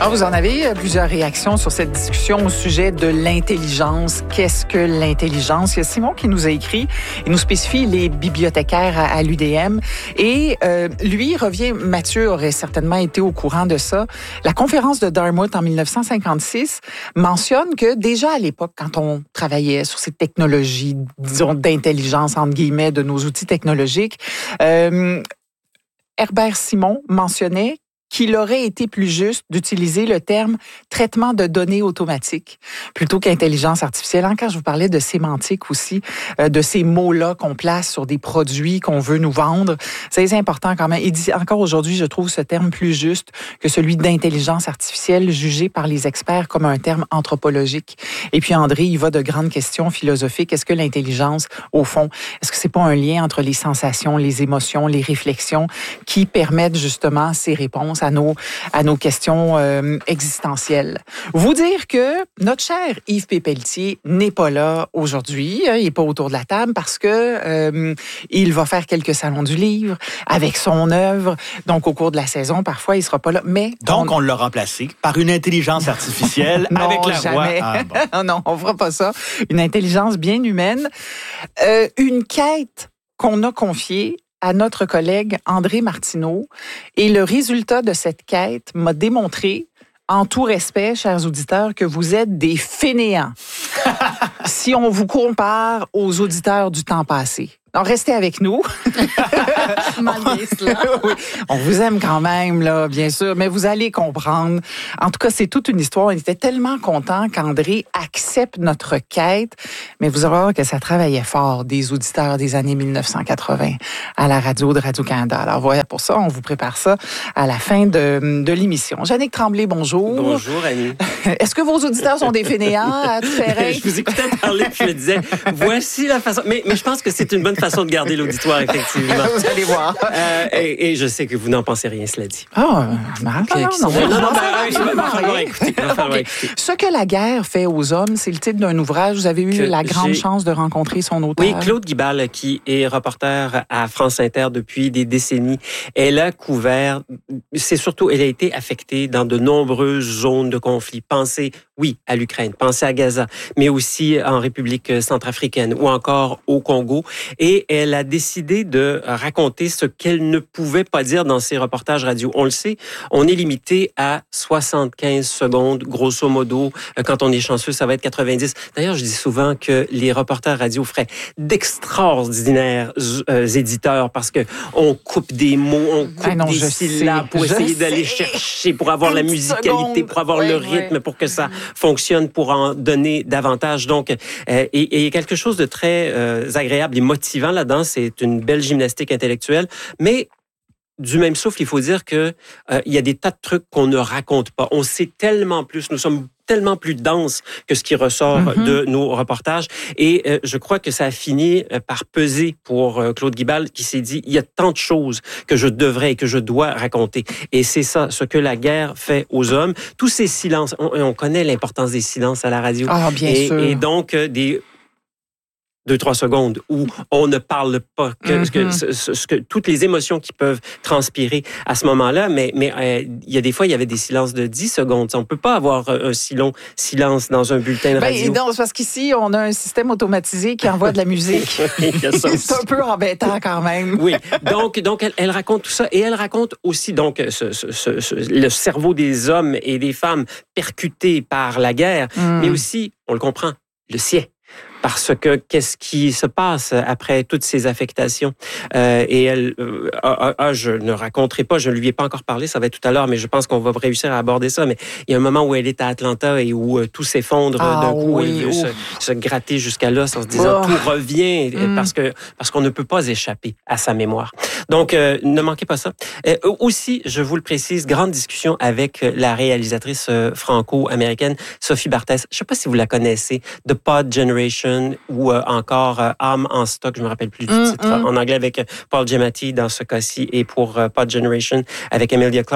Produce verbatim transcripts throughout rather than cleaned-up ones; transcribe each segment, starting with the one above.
Ah, vous en avez plusieurs réactions sur cette discussion au sujet de l'intelligence. Qu'est-ce que l'intelligence? Il y a Simon qui nous a écrit. Il nous spécifie les bibliothécaires à, à l'U D M. Et euh, lui revient, Mathieu aurait certainement été au courant de ça. La conférence de Dartmouth en dix-neuf cent cinquante-six mentionne que déjà à l'époque, quand on travaillait sur ces technologies, disons, d'intelligence, entre guillemets, de nos outils technologiques, euh, Herbert Simon mentionnait qu'il aurait été plus juste d'utiliser le terme traitement de données automatique plutôt qu'intelligence artificielle. Quand je vous parlais de sémantique aussi, euh, de ces mots-là qu'on place sur des produits qu'on veut nous vendre, c'est important quand même. Il dit encore aujourd'hui, je trouve ce terme plus juste que celui d'intelligence artificielle jugé par les experts comme un terme anthropologique. Et puis André, il va de grandes questions philosophiques. Est-ce que l'intelligence, au fond, est-ce que c'est pas un lien entre les sensations, les émotions, les réflexions qui permettent justement ces réponses à nos, à nos questions euh, existentielles. Vous dire que notre cher Yves Pépelletier n'est pas là aujourd'hui, hein, il n'est pas autour de la table parce que euh, il va faire quelques salons du livre avec son œuvre. Donc, au cours de la saison, parfois, il sera pas là. Mais Donc, on, on l'a remplacé par une intelligence artificielle non, avec la jamais. voix. Ah, bon. Non, on fera pas ça. Une intelligence bien humaine. Euh, une quête qu'on a confiée à notre collègue André Martineau. Et le résultat de cette quête m'a démontré, en tout respect, chers auditeurs, que vous êtes des fainéants. Si on vous compare aux auditeurs du temps passé. Donc, restez avec nous. Oui, on vous aime quand même, là, bien sûr, mais vous allez comprendre. En tout cas, c'est toute une histoire. On était tellement contents qu'André accepte notre quête, mais vous allez voir que ça travaillait fort, des auditeurs des années dix-neuf cent quatre-vingts à la radio de Radio-Canada. Alors voilà, pour ça, on vous prépare ça à la fin de, de l'émission. Jannick Tremblay, bonjour. Bonjour, Annie. Est-ce que vos auditeurs sont des fainéants à tout faire? Je vous écoutais parler, puis je me disais, voici la façon... Mais, mais je pense que c'est une bonne façon de garder l'auditoire, effectivement. Vous allez voir. Euh, et, et je sais que vous n'en pensez rien, cela dit. Ah, oh, non, non, non, non, non, non, il va falloir écouter. Il va falloir écouter. Ce que la guerre fait aux hommes, c'est le titre d'un ouvrage. Vous avez eu Que la grande j'ai... chance de rencontrer son auteur. Oui, Claude Guibal, qui est reporter à France Inter depuis des décennies. Elle a couvert, c'est surtout, elle a été affectée dans de nombreuses zones de conflit. Pensez, oui, à l'Ukraine, pensez à Gaza, mais aussi en République centrafricaine ou encore au Congo. Et elle a décidé de raconter ce qu'elle ne pouvait pas dire dans ses reportages radio. On le sait, on est limité à soixante-quinze secondes, grosso modo. Quand on est chanceux, ça va être quatre-vingt-dix. D'ailleurs, je dis souvent que les reporters radio feraient d'extraordinaires euh, éditeurs parce que on coupe des mots, on coupe ah non, des syllabes pour essayer d'aller chercher, pour avoir la musicalité, secondes. pour avoir ouais, le rythme, ouais. pour que ça fonctionne, pour en donner davantage. Donc, euh, et il y a quelque chose de très euh, agréable et motivant là-dedans. C'est une belle gymnastique intellectuelle, mais du même souffle, il faut dire que euh, il y a des tas de trucs qu'on ne raconte pas. On sait tellement plus, nous sommes tellement plus denses que ce qui ressort mm-hmm. de nos reportages. Et euh, je crois que ça a fini par peser pour euh, Claude Guibal, qui s'est dit, il y a tant de choses que je devrais et que je dois raconter. Et c'est ça, ce que la guerre fait aux hommes. Tous ces silences, on, on connaît l'importance des silences à la radio. Ah, bien et, sûr. Et donc, euh, des... deux, trois secondes où on ne parle pas que, mm-hmm. que, ce, ce, ce que toutes les émotions qui peuvent transpirer à ce moment-là, mais mais euh, il y a des fois il y avait des silences de dix secondes. On peut pas avoir un si long silence dans un bulletin de radio. Ben, non, c'est parce qu'ici on a un système automatisé qui envoie de la musique. C'est un peu embêtant quand même. Oui, donc donc elle, elle raconte tout ça et elle raconte aussi donc ce, ce, ce, ce, le cerveau des hommes et des femmes percutés par la guerre, mm. mais aussi on le comprend le sien. Parce que qu'est-ce qui se passe après toutes ces affectations? Euh, et elle, euh, ah, ah, je ne raconterai pas, je ne lui ai pas encore parlé, ça va être tout à l'heure, mais je pense qu'on va réussir à aborder ça. Mais il y a un moment où elle est à Atlanta et où euh, tout s'effondre ah, d'un coup. Oui, elle veut se, se gratter jusqu'à l'os en se disant oh. tout revient mm. parce que parce qu'on ne peut pas échapper à sa mémoire. Donc, euh, ne manquez pas ça. Euh, aussi, je vous le précise, grande discussion avec la réalisatrice euh, franco-américaine Sophie Barthès. Je ne sais pas si vous la connaissez, The Pod Generation, ou euh, encore euh, Âme en stock, je me rappelle plus du mm, titre, mm. en anglais avec Paul Giamatti dans ce cas-ci et pour euh, Pod Generation avec Emilia Clarke.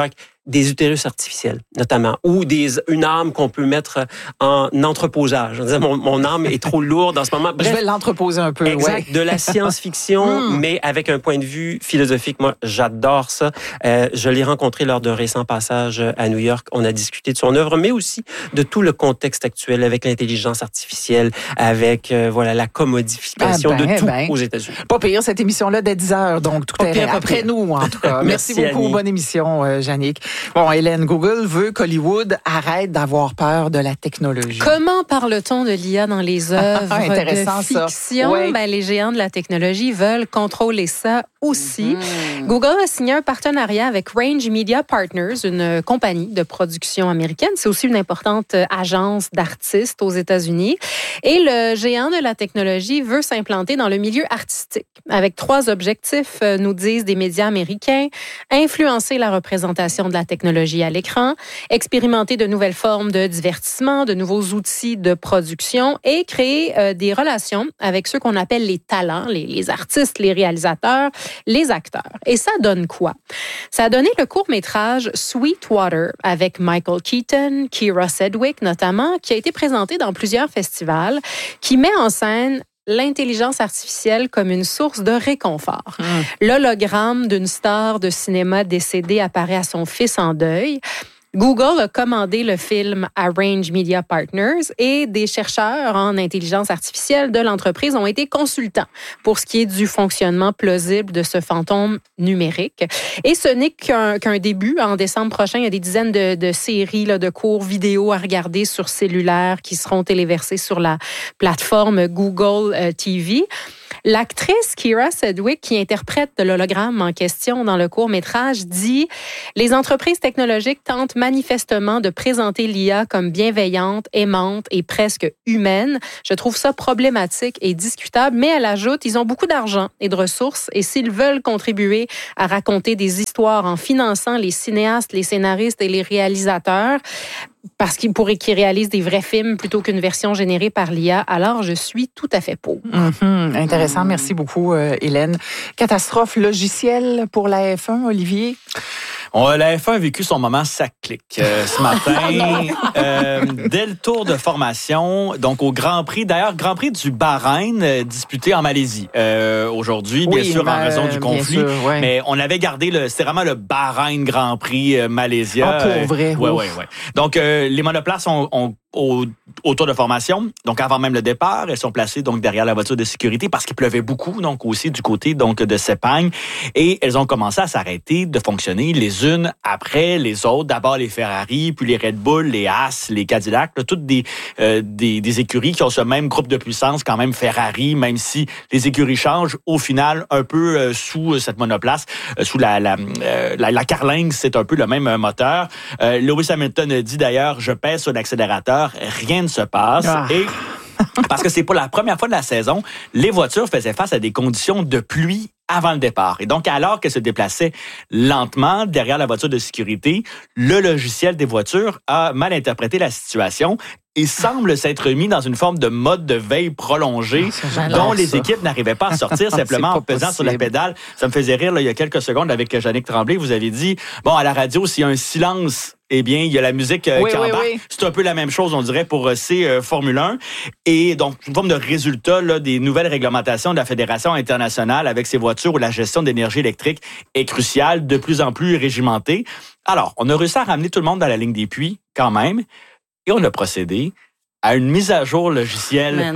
des utérus artificiels, notamment, ou des, une âme qu'on peut mettre en entreposage. Mon, mon âme est trop lourde en ce moment. Bref, je vais l'entreposer un peu. Exact, ouais. de la science-fiction, mm. mais avec un point de vue philosophique. Moi, j'adore ça. Euh, je l'ai rencontré lors d'un récent passage à New York. On a discuté de son œuvre, mais aussi de tout le contexte actuel avec l'intelligence artificielle, avec euh, voilà la commodification ah ben, de tout ben. aux États-Unis. Pas pire cette émission-là dès dix heures, donc tout est après nous, en tout cas. Merci, Merci beaucoup, Annie. Bonne émission, euh, Jannick. Bon, Hélène, Google veut qu'Hollywood arrête d'avoir peur de la technologie. Comment parle-t-on de l'I A dans les œuvres ah, intéressant, de fiction? Ça. Oui. Ben, les géants de la technologie veulent contrôler ça aussi. Mm-hmm. Google a signé un partenariat avec Range Media Partners, une compagnie de production américaine. C'est aussi une importante agence d'artistes aux États-Unis. Et le géant de la technologie veut s'implanter dans le milieu artistique avec trois objectifs, nous disent des médias américains: influencer la représentation de la technologie à l'écran, expérimenter de nouvelles formes de divertissement, de nouveaux outils de production et créer euh, des relations avec ceux qu'on appelle les talents, les, les artistes, les réalisateurs, les acteurs. Et ça donne quoi? Ça a donné le court-métrage Sweetwater avec Michael Keaton, Keira Sedgwick notamment, qui a été présenté dans plusieurs festivals, qui met en scène l'intelligence artificielle comme une source de réconfort. Mmh. L'hologramme d'une star de cinéma décédée apparaît à son fils en deuil. Google a commandé le film à Range Media Partners et des chercheurs en intelligence artificielle de l'entreprise ont été consultants pour ce qui est du fonctionnement plausible de ce fantôme numérique. Et ce n'est qu'un, qu'un début. En décembre prochain, il y a des dizaines de, de séries, là, de courts vidéo à regarder sur cellulaire qui seront téléversées sur la plateforme Google euh, T V. L'actrice Keira Sedgwick, qui interprète l'hologramme en question dans le court-métrage, dit « Les entreprises technologiques tentent manifestement de présenter l'I A comme bienveillante, aimante et presque humaine. Je trouve ça problématique et discutable. » Mais elle ajoute « Ils ont beaucoup d'argent et de ressources et s'ils veulent contribuer à raconter des histoires en finançant les cinéastes, les scénaristes et les réalisateurs, parce qu'ils pourraient qu'ils réalisent des vrais films plutôt qu'une version générée par l'I A, alors je suis tout à fait pour. Mm-hmm. Intéressant. Mm-hmm. Merci beaucoup, euh, Hélène. Catastrophe logicielle pour la F un, Olivier? On, la F un a vécu son moment sac-clic euh, ce matin. euh, dès le tour de formation, donc au Grand Prix, d'ailleurs, Grand Prix du Bahreïn, euh, disputé en Malaisie euh, aujourd'hui, bien oui, sûr, ben, en raison du conflit. Sûr, ouais. Mais on avait gardé, le, c'était vraiment le Bahreïn Grand Prix euh, Malaysia. Ah, pour vrai. Oui, oui, oui. Donc, euh, les monoplaces ont... ont Au, au tour de formation, donc avant même le départ, elles sont placées donc derrière la voiture de sécurité parce qu'il pleuvait beaucoup, donc aussi du côté donc de Sepang, et elles ont commencé à s'arrêter de fonctionner les unes après les autres. D'abord les Ferrari, puis les Red Bull, les Haas, les Cadillac, là, toutes des, euh, des des écuries qui ont ce même groupe de puissance quand même Ferrari, même si les écuries changent au final un peu euh, sous cette monoplace, euh, sous la la, euh, la la carlingue, c'est un peu le même moteur. Euh, Lewis Hamilton dit d'ailleurs, je pèse sur l'accélérateur, rien ne se passe. Ah. Et parce que c'est pas la première fois de la saison, les voitures faisaient face à des conditions de pluie avant le départ. Et donc, alors qu'elles se déplaçaient lentement derrière la voiture de sécurité, le logiciel des voitures a mal interprété la situation et semble s'être mis dans une forme de mode de veille prolongée ah, dont les ça. équipes n'arrivaient pas à sortir simplement en pesant possible. sur la pédale. Ça me faisait rire là, il y a quelques secondes avec Jannick Tremblay. Vous avez dit, bon, à la radio, s'il y a un silence, eh bien, il y a la musique euh, oui, qui oui, embarque. Oui. C'est un peu la même chose, on dirait, pour euh, ces euh, Formule un. Et donc, une forme de résultat là, des nouvelles réglementations de la Fédération internationale avec ces voitures où la gestion d'énergie électrique est cruciale, de plus en plus régimentée. Alors, on a réussi à ramener tout le monde dans la ligne des puits, quand même, et on a procédé à une mise à jour logicielle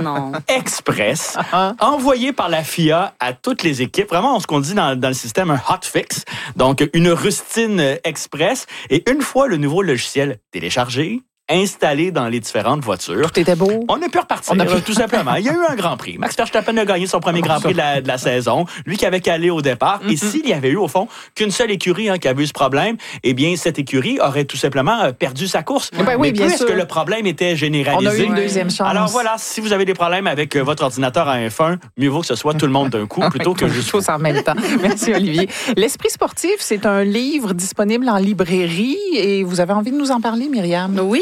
express envoyée par la F I A à toutes les équipes. Vraiment, ce qu'on dit dans, dans le système, un hot fix. Donc, une rustine express. Et une fois le nouveau logiciel téléchargé, installé dans les différentes voitures. Tout était beau. On a pu repartir, on a pu... tout simplement. Il y a eu un Grand Prix. Max Verstappen a gagné son premier Grand Prix de la, de la saison. Lui qui avait calé au départ. Mm-hmm. Et s'il y avait eu, au fond, qu'une seule écurie hein, qui avait eu ce problème, eh bien, cette écurie aurait tout simplement perdu sa course. Ben oui, Mais bien plus sûr. que le problème était généralisé. On a eu une deuxième chance. Alors voilà, si vous avez des problèmes avec votre ordinateur à F un, mieux vaut que ce soit tout le monde d'un coup plutôt que juste tous en même temps. Merci, Olivier. L'Esprit sportif, c'est un livre disponible en librairie et vous avez envie de nous en parler, Myriam? Oui,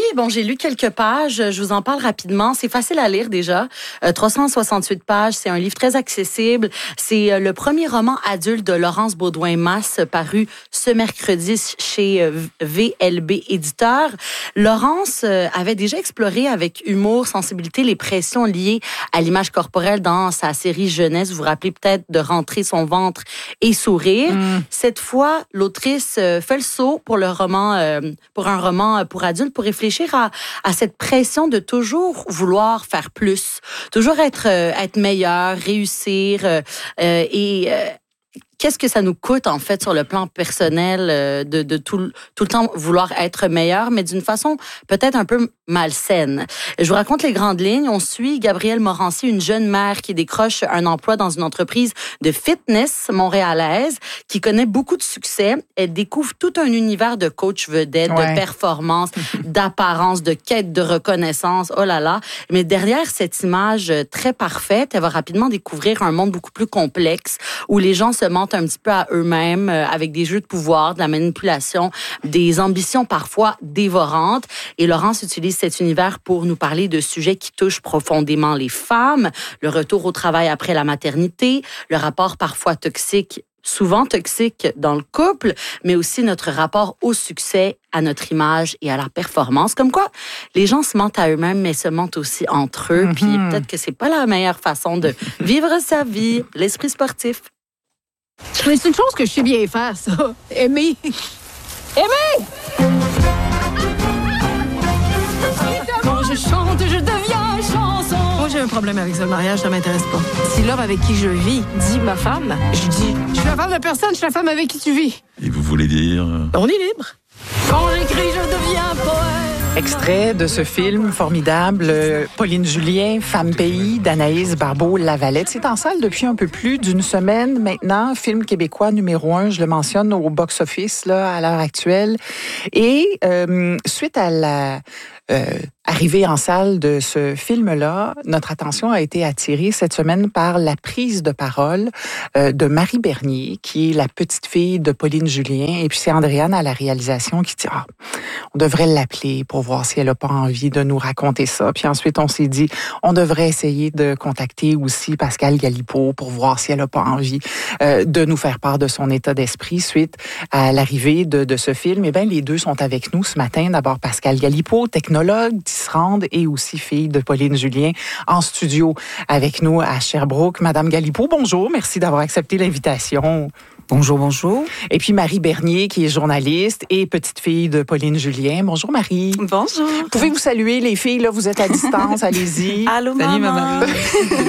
bon, j'ai lu quelques pages. Je vous en parle rapidement. C'est facile à lire déjà. Euh, trois cent soixante-huit pages. C'est un livre très accessible. C'est euh, le premier roman adulte de Laurence Baudouin-Masse paru ce mercredi chez euh, V L B Éditeur. Laurence euh, avait déjà exploré avec humour, sensibilité, les pressions liées à l'image corporelle dans sa série jeunesse. Vous vous rappelez peut-être de Rentrer son ventre et sourire. Mm. Cette fois, l'autrice euh, fait le saut pour le roman, euh, pour un roman pour adultes, pour réfléchir à, à cette pression de toujours vouloir faire plus, toujours être euh, être meilleur, réussir euh, euh, et euh, qu'est-ce que ça nous coûte, en fait, sur le plan personnel, euh, de, de tout, tout le temps vouloir être meilleur, mais d'une façon peut-être un peu malsaine. Je vous raconte les grandes lignes. On suit Gabrielle Morancy, une jeune mère qui décroche un emploi dans une entreprise de fitness montréalaise, qui connaît beaucoup de succès. Elle découvre tout un univers de coach vedette, ouais. de performance, d'apparence, de quête de reconnaissance. Oh là là. Mais derrière cette image très parfaite, elle va rapidement découvrir un monde beaucoup plus complexe où les gens se mentent un petit peu à eux-mêmes euh, avec des jeux de pouvoir, de la manipulation, des ambitions parfois dévorantes. Et Laurence utilise cet univers pour nous parler de sujets qui touchent profondément les femmes, le retour au travail après la maternité, le rapport parfois toxique, souvent toxique dans le couple, mais aussi notre rapport au succès, à notre image et à la performance. Comme quoi, les gens se mentent à eux-mêmes, mais se mentent aussi entre eux. Mm-hmm. Puis peut-être que c'est pas la meilleure façon de vivre sa vie, l'esprit sportif. Mais c'est une chose que je sais bien faire, ça. Aimer. Aimer! Quand je chante, je deviens chanson. Moi, j'ai un problème avec ça. Le mariage, ça m'intéresse pas. Si l'homme avec qui je vis dit ma femme, je dis, je suis la femme de personne, je suis la femme avec qui tu vis. Et vous voulez dire... On est libre. Quand j'écris, je deviens poète. Extrait de ce film formidable, Pauline Julien, Femme Pays, d'Anaïs Barbeau-Lavalette. C'est en salle depuis un peu plus d'une semaine maintenant. Film québécois numéro un, je le mentionne, au box-office là, à l'heure actuelle. Et euh, suite à la... Euh, arrivée en salle de ce film-là, notre attention a été attirée cette semaine par la prise de parole euh, de Marie Bernier, qui est la petite fille de Pauline Julien. Et puis c'est Andréane à la réalisation qui dit « Ah, on devrait l'appeler pour voir si elle n'a pas envie de nous raconter ça. » Puis ensuite, on s'est dit « On devrait essayer de contacter aussi Pascale Galipeau pour voir si elle n'a pas envie euh, de nous faire part de son état d'esprit suite à l'arrivée de, de ce film. » Eh bien, les deux sont avec nous ce matin. D'abord, Pascale Galipeau, technologue, Tisserande et aussi fille de Pauline Julien en studio avec nous à Sherbrooke. Madame Galipeau, bonjour. Merci d'avoir accepté l'invitation. Bonjour, bonjour. Et puis Marie Bernier, qui est journaliste et petite fille de Pauline Julien. Bonjour Marie. Bonjour. Pouvez-vous saluer les filles, là, vous êtes à distance, allez-y. Allô, salut, maman. Marie.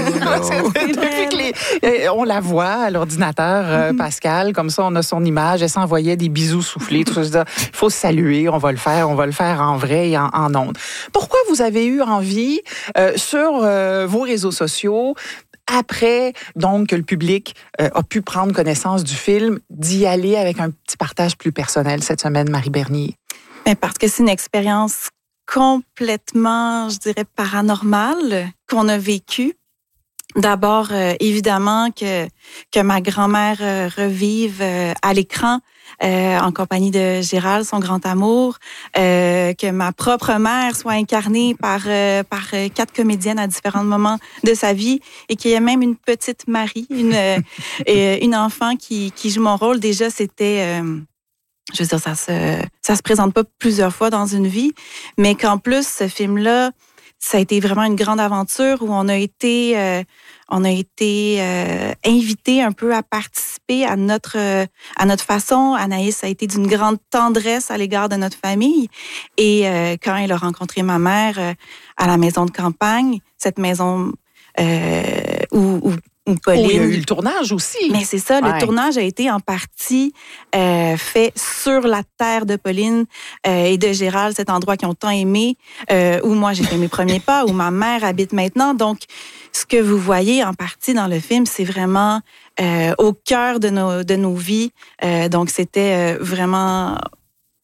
Depuis que les, on la voit à l'ordinateur, euh, Pascal, comme ça on a son image, elle s'envoyait des bisous soufflés, tout ça. Il faut se saluer, on va le faire, on va le faire en vrai et en, en ondes. Pourquoi vous avez eu envie, euh, sur euh, vos réseaux sociaux, après, donc, que le public euh, a pu prendre connaissance du film, d'y aller avec un petit partage plus personnel cette semaine, Marie Bernier? Bien, parce que c'est une expérience complètement, je dirais, paranormale qu'on a vécue. D'abord, euh, évidemment, que, que ma grand-mère euh, revive euh, à l'écran euh, en compagnie de Gérald, son grand amour, euh, que ma propre mère soit incarnée par euh, par quatre comédiennes à différents moments de sa vie et qu'il y ait même une petite Marie, une euh, une enfant qui qui joue mon rôle. Déjà, c'était euh, je veux dire, ça se ça se présente pas plusieurs fois dans une vie, mais qu'en plus ce film-là, ça a été vraiment une grande aventure où on a été, euh, on a été euh, invité un peu à participer à notre, euh, à notre façon. Anaïs a été d'une grande tendresse à l'égard de notre famille. Et euh, quand elle a rencontré ma mère euh, à la maison de campagne, cette maison euh, où, où Ou Pauline. Oh, il y a eu le tournage aussi. Mais c'est ça, ouais. Le tournage a été en partie euh, fait sur la terre de Pauline euh, et de Gérald, cet endroit qu'ils ont tant aimé, euh, où moi j'ai fait mes premiers pas, où ma mère habite maintenant. Donc, ce que vous voyez en partie dans le film, c'est vraiment euh, au cœur de nos, de nos vies. Euh, donc, c'était euh, vraiment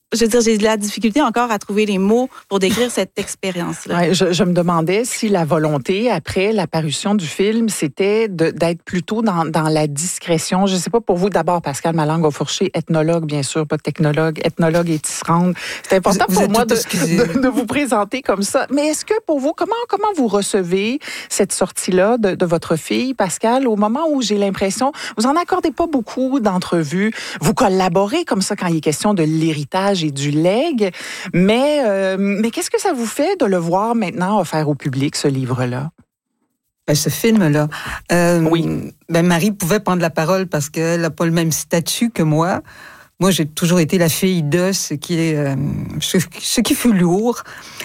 je veux dire, j'ai de la difficulté encore à trouver les mots pour décrire cette expérience-là. Ouais, je, je me demandais si la volonté, après la parution du film, c'était de, d'être plutôt dans, dans la discrétion. Je ne sais pas pour vous, d'abord, Pascal Malangue-Aufourché, ethnologue, bien sûr, pas technologue, ethnologue et tisserande. C'est important vous, pour vous moi de, de, de vous présenter comme ça. Mais est-ce que pour vous, comment, comment vous recevez cette sortie-là de, de votre fille, Pascal, au moment où j'ai l'impression, vous en accordez pas beaucoup d'entrevues, vous collaborez comme ça quand il est question de l'héritage et du legs, mais, euh, mais qu'est-ce que ça vous fait de le voir maintenant offert au public, ce livre-là? Ben, ce film-là, euh, oui. Ben, Marie pouvait prendre la parole parce qu'elle n'a pas le même statut que moi. Moi, j'ai toujours été la fille de ce qui est, euh, ce, ce qui fut lourd.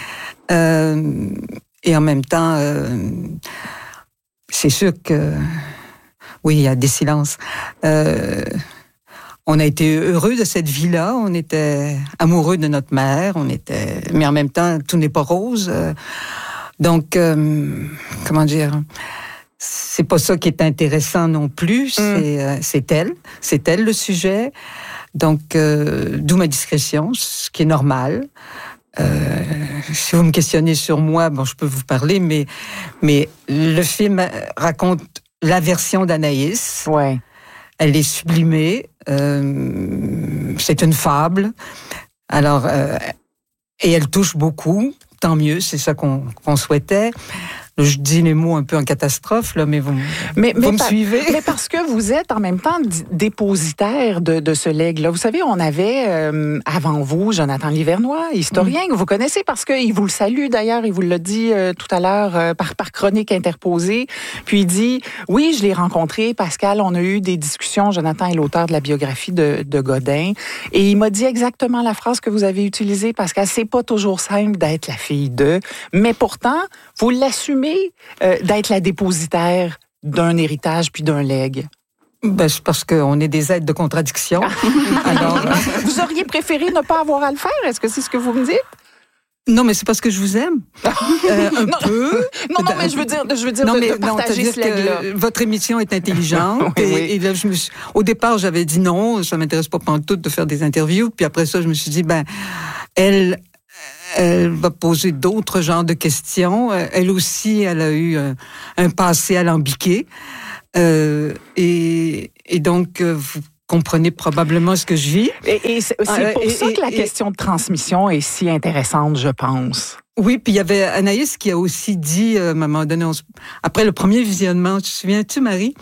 Euh, et en même temps, euh, c'est sûr que, oui, il y a des silences. Euh, On a été heureux de cette vie-là, on était amoureux de notre mère, on était, mais en même temps, tout n'est pas rose. Donc, euh, comment dire, c'est pas ça qui est intéressant non plus, mm. c'est, euh, c'est elle, c'est elle le sujet. Donc, euh, d'où ma discrétion, ce qui est normal. Euh, si vous me questionnez sur moi, bon, je peux vous parler, mais, mais le film raconte la version d'Anaïs. Ouais. Elle est sublimée, euh, c'est une fable. Alors, euh, et elle touche beaucoup, tant mieux, c'est ça qu'on, qu'on souhaitait. Je dis les mots un peu en catastrophe, là, mais vous, mais, vous mais me par, suivez? Mais parce que vous êtes en même temps dépositaire de, de ce legs-là. Vous savez, on avait euh, avant vous Jonathan Livernois, historien, que mmh. vous connaissez parce qu'il vous le salue d'ailleurs, il vous l'a dit euh, tout à l'heure euh, par, par chronique interposée. Puis il dit, oui, je l'ai rencontré, Pascal, on a eu des discussions, Jonathan est l'auteur de la biographie de, de Godin, et il m'a dit exactement la phrase que vous avez utilisée, Pascal, c'est pas toujours simple d'être la fille de, mais pourtant, vous l'assumez Euh, d'être la dépositaire d'un héritage puis d'un legs? Ben, c'est parce qu'on est des êtres de contradiction. Alors, euh... vous auriez préféré ne pas avoir à le faire? Est-ce que c'est ce que vous me dites? Non, mais c'est parce que je vous aime. Euh, un non, peu. Non, non, mais je veux dire, je veux dire non, de, mais, de partager non, ce legs-là. Votre émission est intelligente. oui, et, oui. et là, je me suis... Au départ, j'avais dit non, ça m'intéresse pas pantoute de faire des interviews. Puis après ça, je me suis dit, ben, elle... Elle va poser d'autres genres de questions. Elle aussi, elle a eu un, un passé alambiqué. Euh, et, et donc, vous comprenez probablement ce que je vis. Et, et c'est, c'est pour et, ça et, que la et, question de transmission est si intéressante, je pense. Oui, puis il y avait Anaïs qui a aussi dit, à un moment donné, on, après le premier visionnement, tu te souviens-tu, Marie?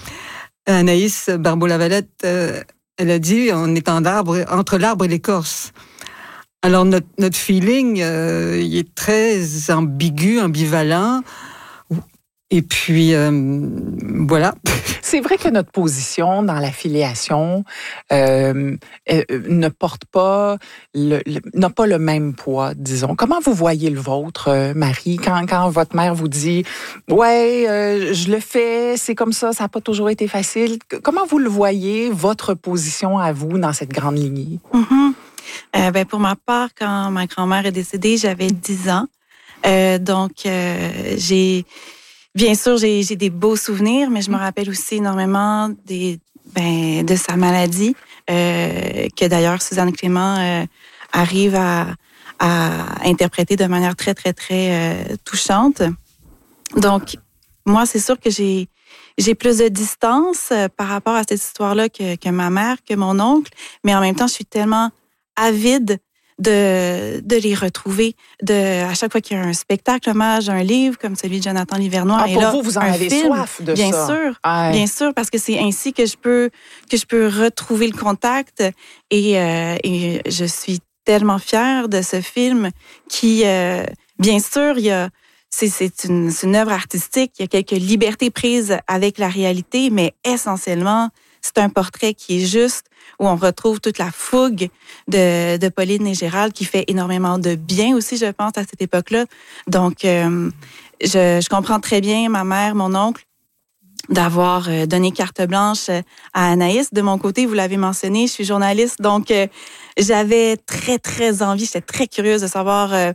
Anaïs Barbeau-Lavalette, euh, elle a dit, on est en arbre, entre l'arbre et l'écorce. Alors, notre, notre feeling, euh, il est très ambigu, ambivalent. Et puis, euh, voilà. C'est vrai que notre position dans la filiation euh, euh, ne porte pas, le, le, n'a pas le même poids, disons. Comment vous voyez le vôtre, euh, Marie, quand, quand votre mère vous dit « Ouais, euh, je le fais, c'est comme ça, ça n'a pas toujours été facile ». Comment vous le voyez, votre position à vous dans cette grande lignée? Mm-hmm. Euh, ben, pour ma part, quand ma grand-mère est décédée, j'avais dix ans. Euh, donc, euh, j'ai... Bien sûr, j'ai, j'ai des beaux souvenirs, mais je me rappelle aussi énormément des, ben, de sa maladie, euh, que d'ailleurs Suzanne Clément euh, arrive à, à interpréter de manière très, très, très euh, touchante. Donc, moi, c'est sûr que j'ai, j'ai plus de distance euh, par rapport à cette histoire-là que, que ma mère, que mon oncle, mais en même temps, je suis tellement avide de, de les retrouver. De, à chaque fois qu'il y a un spectacle, hommage, un livre comme celui de Jonathan Livernois. Ah, et pour là, vous, vous en un avez film, soif de bien ça. Sûr, ouais. Bien sûr, parce que c'est ainsi que je peux, que je peux retrouver le contact. Et, euh, et je suis tellement fière de ce film qui, euh, bien sûr, il y a, c'est, c'est, une, c'est une œuvre artistique, il y a quelques libertés prises avec la réalité, mais essentiellement, c'est un portrait qui est juste, où on retrouve toute la fougue de, de Pauline et Gérald, qui fait énormément de bien aussi, je pense, à cette époque-là. Donc, euh, je, je comprends très bien ma mère, mon oncle, d'avoir donné carte blanche à Anaïs. De mon côté, vous l'avez mentionné, je suis journaliste, donc euh, j'avais très, très envie, j'étais très curieuse de savoir euh,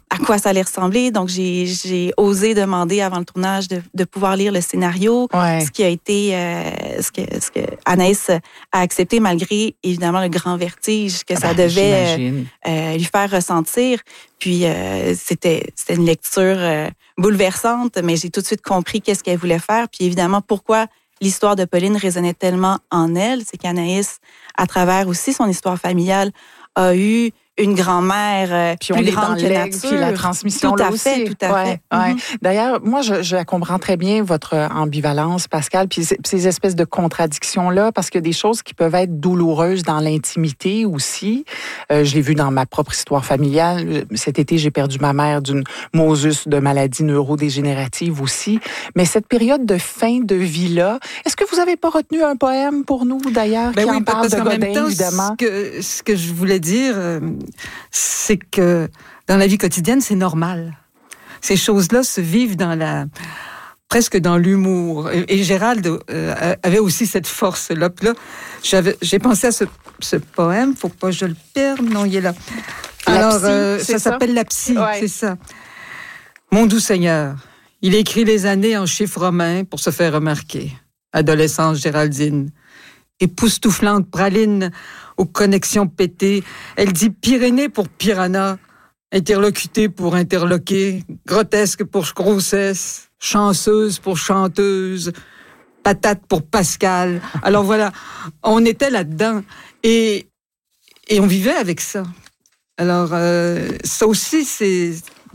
à quoi ça allait ressembler. Donc, j'ai, j'ai osé demander avant le tournage de, de pouvoir lire le scénario, ouais. ce qui a été, euh, ce que, ce que Anaïs a accepté malgré, évidemment, le grand vertige que ça ben, devait euh, euh, lui faire ressentir. Puis, euh, c'était, c'était une lecture euh, bouleversante, mais j'ai tout de suite compris qu'est-ce qu'elle voulait faire. Puis, évidemment, pourquoi l'histoire de Pauline résonnait tellement en elle, c'est qu'Anaïs, à travers aussi son histoire familiale, a eu une grand-mère euh, puis plus on est grande dans que l'aigle, nature. Puis la transmission tout là à aussi. fait, tout à ouais, fait. Ouais. Mm-hmm. D'ailleurs, moi, je, je comprends très bien votre ambivalence, Pascal, puis ces, ces espèces de contradictions-là, parce qu'il y a des choses qui peuvent être douloureuses dans l'intimité aussi. Euh, je l'ai vu dans ma propre histoire familiale. Cet été, j'ai perdu ma mère d'une mosus de maladie neurodégénérative aussi. Mais cette période de fin de vie-là, est-ce que vous n'avez pas retenu un poème pour nous, d'ailleurs, ben qui oui, en parle de Godin, temps, évidemment? Ce que, ce que je voulais dire, euh, c'est que dans la vie quotidienne, c'est normal. Ces choses-là se vivent dans la, presque dans l'humour. Et, et Gérald euh, avait aussi cette force-là. Puis là, j'avais, j'ai pensé à ce, ce poème. Faut pas que je le perde. Non, il est là. La Alors, psy, euh, c'est ça, ça s'appelle La Psy, ouais. c'est ça. Mon doux Seigneur, il écrit les années en chiffres romains pour se faire remarquer. Adolescence Géraldine. Époustouflante praline aux connexions pétées. Elle dit Pyrénées pour piranha, interlocuté pour interloquer, grotesque pour grossesse, chanceuse pour chanteuse, patate pour Pascal. Alors voilà, on était là-dedans et, et on vivait avec ça. Alors, euh, ça aussi, c'est...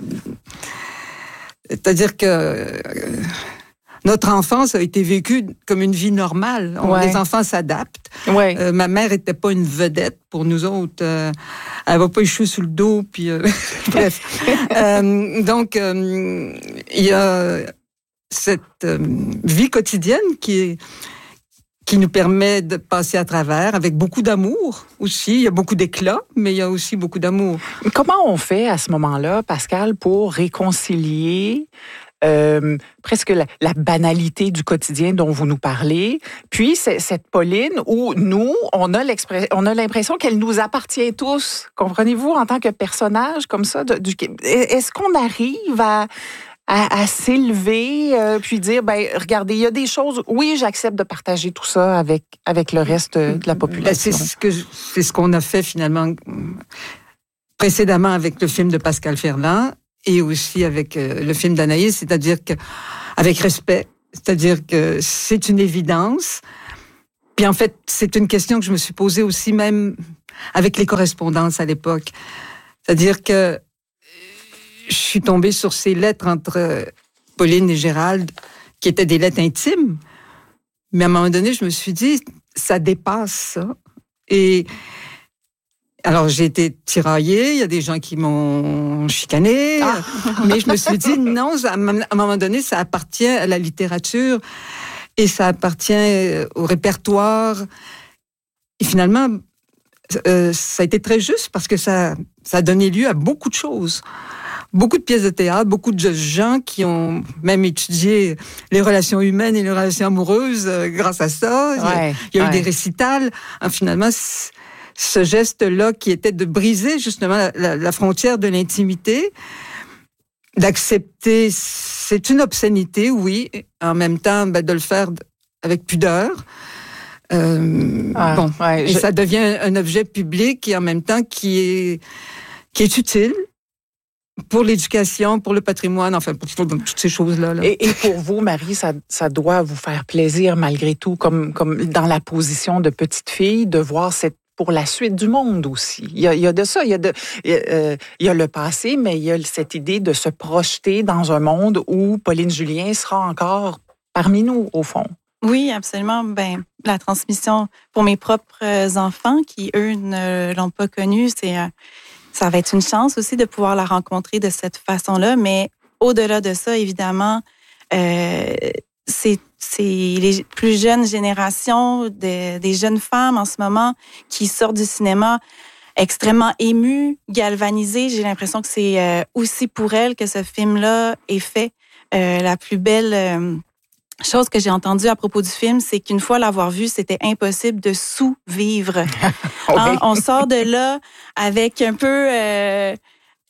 C'est-à-dire que... Euh, notre enfance a été vécue comme une vie normale. On, ouais. Les enfants s'adaptent. Ouais. Euh, ma mère était pas une vedette pour nous autres. Euh, elle va pas les cheveux sur le dos, puis euh, bref. euh, donc, euh, il y a cette euh, vie quotidienne qui est qui nous permet de passer à travers avec beaucoup d'amour aussi. Il y a beaucoup d'éclat, mais il y a aussi beaucoup d'amour. Comment on fait à ce moment-là, Pascal, pour réconcilier Euh, presque la, la banalité du quotidien dont vous nous parlez, puis c'est, cette Pauline où nous, on a, on a l'impression qu'elle nous appartient tous. Comprenez-vous, en tant que personnage comme ça? De, du, est-ce qu'on arrive à, à, à s'élever euh, puis dire, ben regardez, il y a des choses, oui, j'accepte de partager tout ça avec, avec le reste de la population. Ben, c'est, ce que, c'est ce qu'on a fait finalement précédemment avec le film de Pascal Ferland, et aussi avec euh, le film d'Anaïs, c'est-à-dire que avec respect, c'est-à-dire que c'est une évidence. Puis en fait, c'est une question que je me suis posée aussi même avec les correspondances à l'époque. C'est-à-dire que je suis tombée sur ces lettres entre Pauline et Gérald, qui étaient des lettres intimes. Mais à un moment donné, je me suis dit, ça dépasse ça. Et alors, j'ai été tiraillée, il y a des gens qui m'ont chicanée, ah. mais je me suis dit, non, à un moment donné, ça appartient à la littérature et ça appartient au répertoire. Et finalement, euh, ça a été très juste parce que ça, ça a donné lieu à beaucoup de choses. Beaucoup de pièces de théâtre, beaucoup de gens qui ont même étudié les relations humaines et les relations amoureuses euh, grâce à ça. Ouais, il y a, il y a ouais. eu des récitals. Ah, finalement, ce geste-là qui était de briser justement la, la, la frontière de l'intimité, d'accepter, c'est une obscénité, oui, en même temps ben, de le faire avec pudeur. Euh, ah, bon, ouais, et je... ça devient un objet public et en même temps qui est, qui est utile pour l'éducation, pour le patrimoine, enfin pour, pour toutes ces choses-là. Là. Et, et pour vous, Marie, ça, ça doit vous faire plaisir malgré tout, comme, comme dans la position de petite fille, de voir cette pour la suite du monde aussi. Il y a, il y a de ça, il y a, de, il y a, euh, il y a le passé, mais il y a cette idée de se projeter dans un monde où Pauline Julien sera encore parmi nous, au fond. Oui, absolument. Ben, la transmission pour mes propres enfants qui, eux, ne l'ont pas connue, c'est, euh, ça va être une chance aussi de pouvoir la rencontrer de cette façon-là, mais au-delà de ça, évidemment, euh, c'est c'est les plus jeunes générations, de, des jeunes femmes en ce moment qui sortent du cinéma extrêmement émues, galvanisées. J'ai l'impression que c'est euh, aussi pour elles que ce film-là est fait. Euh, la plus belle euh, chose que j'ai entendue à propos du film, c'est qu'une fois l'avoir vu, c'était impossible de sous-vivre. Okay. Hein? On sort de là avec un peu... Euh,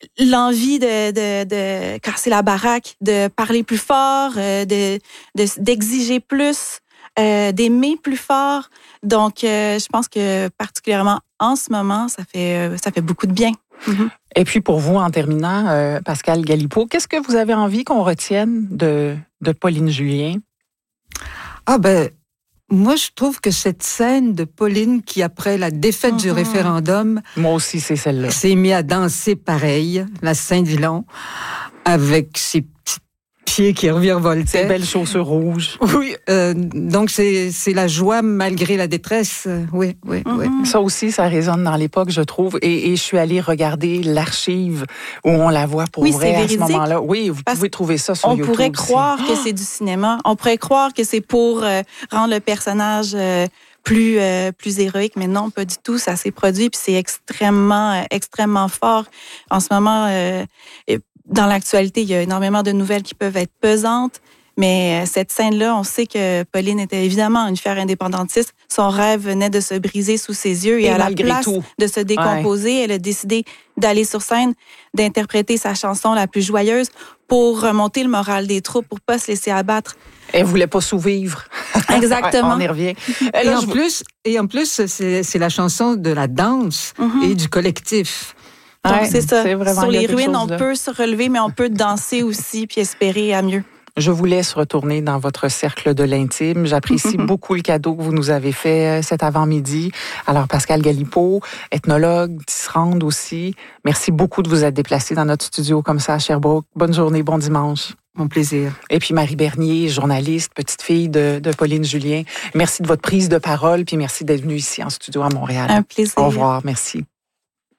l'envie de, de, de casser la baraque, de parler plus fort, euh, de, de, d'exiger plus, euh, d'aimer plus fort. Donc, euh, je pense que particulièrement en ce moment, ça fait, ça fait beaucoup de bien. Mm-hmm. Et puis pour vous, en terminant, euh, Pascal Galipeau, qu'est-ce que vous avez envie qu'on retienne de, de Pauline Julien? Ah ben, moi, je trouve que cette scène de Pauline qui, après la défaite mm-hmm. du référendum... Moi aussi, c'est celle-là. ...s'est mise à danser pareil, la Saint-Dillon, avec ses petits pieds qui revirevoltaient. Ses belles chaussures rouges. Oui, euh, donc c'est, c'est la joie malgré la détresse. Oui, oui, mm-hmm. oui. Ça aussi, ça résonne dans l'époque, je trouve. Et, et je suis allée regarder l'archive où on la voit pour oui, vrai c'est à ce moment-là. Oui, vous Parce pouvez trouver ça sur on YouTube. On pourrait aussi. croire que c'est du cinéma. On pourrait croire que c'est pour euh, rendre le personnage euh, plus euh, plus héroïque, mais non, pas du tout. Ça s'est produit, puis c'est extrêmement euh, extrêmement fort. En ce moment, euh, dans l'actualité, il y a énormément de nouvelles qui peuvent être pesantes. Mais cette scène-là, on sait que Pauline était évidemment une fière indépendantiste. Son rêve venait de se briser sous ses yeux et, et à la place tout. de se décomposer, ouais. elle a décidé d'aller sur scène, d'interpréter sa chanson la plus joyeuse pour remonter le moral des troupes, pour pas se laisser abattre. Elle voulait pas sous-vivre. Exactement. On y revient. Et, en, plus, et en plus, c'est, c'est la chanson de la danse mm-hmm. et du collectif. Donc, ouais, c'est ça. C'est vraiment, sur les ruines, on peut se relever, mais on peut danser aussi puis espérer à mieux. Je vous laisse retourner dans votre cercle de l'intime. J'apprécie beaucoup le cadeau que vous nous avez fait cet avant-midi. Alors, Pascal Galipeau, ethnologue, tisserande aussi, merci beaucoup de vous être déplacé dans notre studio comme ça à Sherbrooke. Bonne journée, bon dimanche. Mon plaisir. Et puis Marie Bernier, journaliste, petite fille de, de Pauline Julien. Merci de votre prise de parole, puis merci d'être venue ici en studio à Montréal. Un plaisir. Au revoir, merci.